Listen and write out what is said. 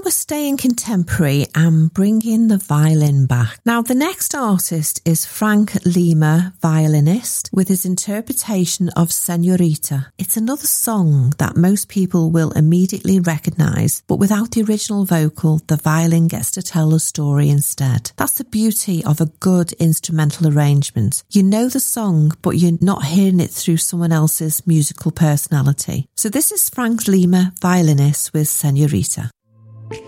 we're staying contemporary and bringing the violin back. Now, the next artist is Frank Lima, violinist, with his interpretation of Señorita. It's another song that most people will immediately recognise, but without the original vocal, the violin gets to tell the story instead. That's the beauty of a good instrumental arrangement. You know the song, but you're not hearing it through someone else's musical personality. So this is Frank Lima, violinist, with Señorita.